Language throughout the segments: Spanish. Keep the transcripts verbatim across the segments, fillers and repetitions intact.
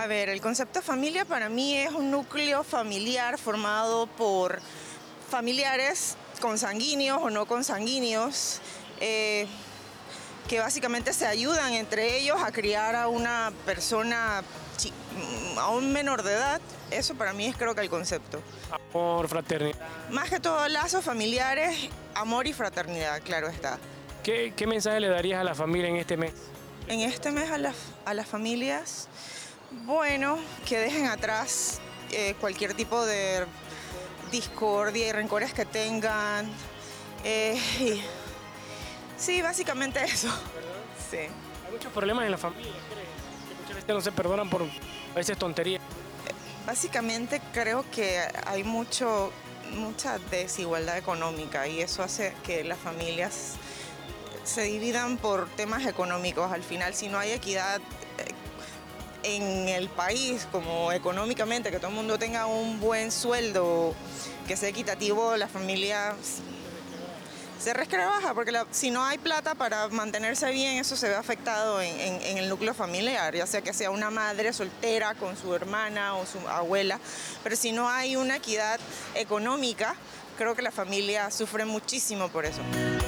A ver, el concepto de familia para mí es un núcleo familiar formado por familiares consanguíneos o no consanguíneos, eh, que básicamente se ayudan entre ellos a criar a una persona, a un menor de edad. Eso para mí es creo que el concepto. Amor, fraternidad. Más que todo lazos familiares, amor y fraternidad, claro está. ¿Qué, qué mensaje le darías a la familia en este mes? En este mes a las, a las familias, bueno, que dejen atrás eh, cualquier tipo de discordia y rencores que tengan. Eh, y, sí, básicamente eso. Sí. Hay muchos problemas en la familia, ¿crees? Que muchas veces no se perdonan por a veces tonterías. Básicamente creo que hay mucho, mucha desigualdad económica y eso hace que las familias se dividan por temas económicos. Al final, si no hay equidad en el país, como económicamente, que todo el mundo tenga un buen sueldo, que sea equitativo, la familia se resquebraja, porque la, si no hay plata para mantenerse bien, eso se ve afectado en, en, en el núcleo familiar, ya sea que sea una madre soltera con su hermana o su abuela, pero si no hay una equidad económica, creo que la familia sufre muchísimo por eso.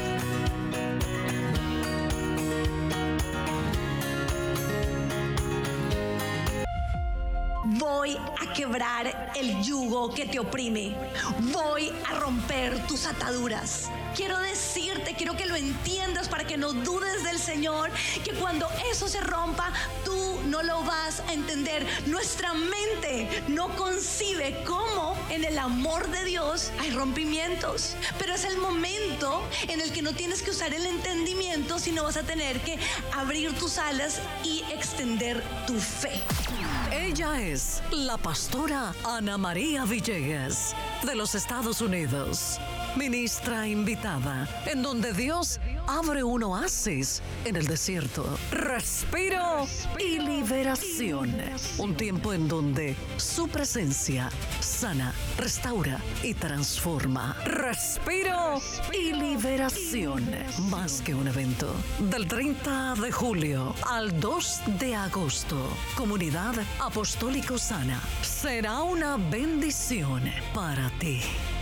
Voy a quebrar el yugo que te oprime. Voy a romper tus ataduras. Quiero decirte, quiero que lo entiendas para que no dudes del Señor, que cuando eso se rompa, tú no lo vas a entender. Nuestra mente no concibe cómo en el amor de Dios hay rompimientos. Pero es el momento en el que no tienes que usar el entendimiento, sino vas a tener que abrir tus alas y extender tu fe. Ella es la pastora Ana María Villegas, de los Estados Unidos. Ministra invitada, en donde Dios abre un oasis en el desierto. Respiro y liberación. Un tiempo en donde su presencia sana, restaura y transforma. Respiro y liberación. Más que un evento. Del treinta de julio al dos de agosto. Comunidad Apostólico Sana. Será una bendición para ti.